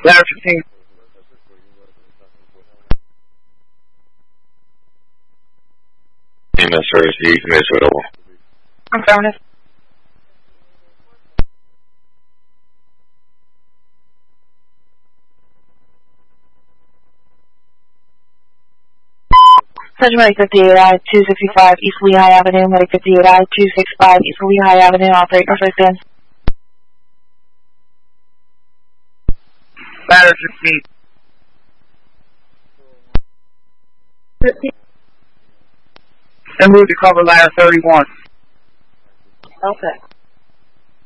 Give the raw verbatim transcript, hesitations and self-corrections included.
Ladder fifteen. E M S service, you can miss it over. Affirmative. Surgeon Medic fifty-eight I, two sixty-five East Lehigh Avenue, Medic fifty-eight I, two sixty-five East Lehigh Avenue, operate northwest ends. Ladder fifteen. En route to cover ladder thirty-one. Okay.